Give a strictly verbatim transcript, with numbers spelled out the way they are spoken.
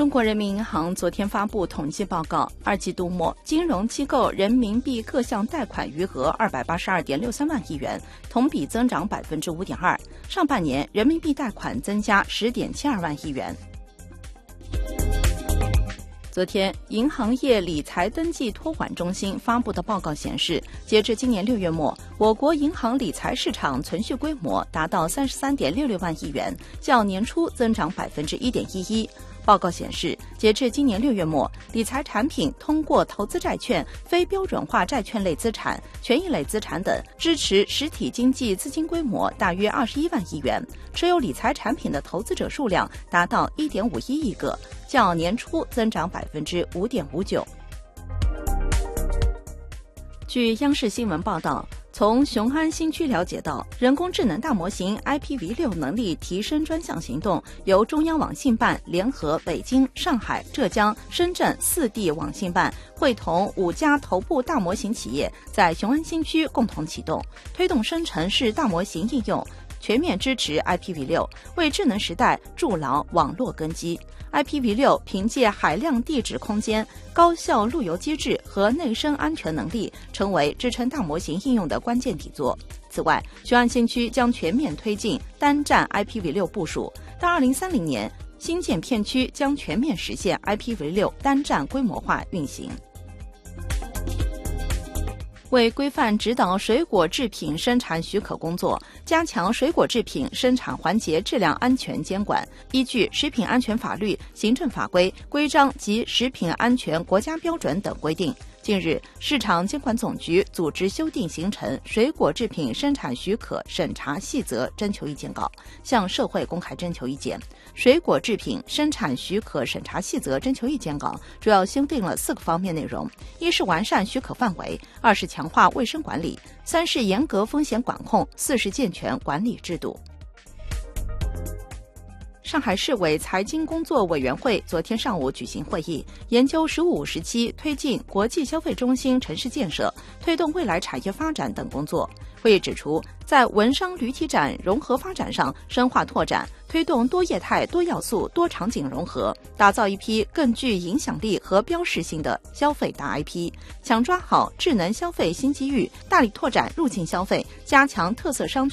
中国人民银行昨天发布统计报告，二季度末金融机构人民币各项贷款余额二百八十二点六三万亿元，同比增长百分之五点二。上半年人民币贷款增加十点七二万亿元。昨天，银行业理财登记托管中心发布的报告显示，截至今年六月末，我国银行理财市场存续规模达到三十三点六六万亿元，较年初增长百分之一点一一。报告显示，截至今年六月末，理财产品通过投资债券、非标准化债券类资产、权益类资产等，支持实体经济资金规模大约二十一万亿元，持有理财产品的投资者数量达到一点五一亿个，较年初增长百分之五点五九。据央视新闻报道，从雄安新区了解到，人工智能大模型 I P V 六 能力提升专项行动由中央网信办联合北京、上海、浙江、深圳四地网信办，会同五家头部大模型企业，在雄安新区共同启动，推动生成式大模型应用，全面支持 I P V 六，为智能时代筑牢网络根基。I P V 六 凭借海量地址空间、高效路由机制和内生安全能力，成为支撑大模型应用的关键底座。此外，雄安新区将全面推进单站 I P V 六 部署，到二零三零年，新建片区将全面实现 I P V 六 单站规模化运行。为规范指导水果制品生产许可工作，加强水果制品生产环节质量安全监管，依据食品安全法律、行政法规、规章及食品安全国家标准等规定，近日，市场监管总局组织修订形成水果制品生产许可审查细则征求意见稿，向社会公开征求意见。水果制品生产许可审查细则征求意见稿主要修订了四个方面内容：一是完善许可范围，二是强化卫生管理，三是严格风险管控，四是健全管理制度。上海市委财经工作委员会昨天上午举行会议，研究“十五”时期推进国际消费中心城市建设、推动未来产业发展等工作。会议指出，在文商旅体展融合发展上深化拓展，推动多业态、多要素、多场景融合，打造一批更具影响力和标识性的消费大 I P， 抢抓好智能消费新机遇，大力拓展入境消费，加强特色商圈